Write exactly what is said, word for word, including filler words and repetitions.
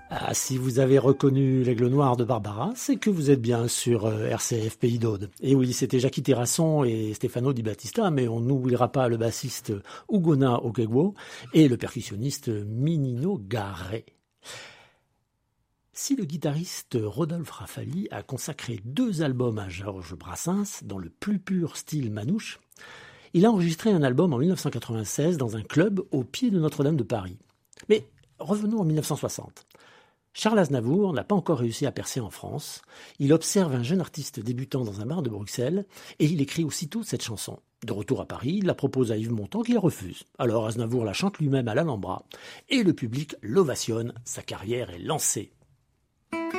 Ah, si vous avez reconnu l'Aigle Noir de Barbara, c'est que vous êtes bien sur euh, R C F Pays d'Aude. Et oui, c'était Jackie Terrasson et Stefano Di Battista, mais on n'oubliera pas le bassiste Ugona Okegwo et le percussionniste Minino Garé. Si le guitariste Rodolphe Rafali a consacré deux albums à Georges Brassens dans le plus pur style manouche, il a enregistré un album en mille neuf cent quatre-vingt-seize dans un club au pied de Notre-Dame de Paris. Mais revenons en mille neuf cent soixante. Charles Aznavour n'a pas encore réussi à percer en France. Il observe un jeune artiste débutant dans un bar de Bruxelles et il écrit aussitôt cette chanson. De retour à Paris, il la propose à Yves Montand qui la refuse. Alors Aznavour la chante lui-même à l'Alhambra et le public l'ovationne. Sa carrière est lancée.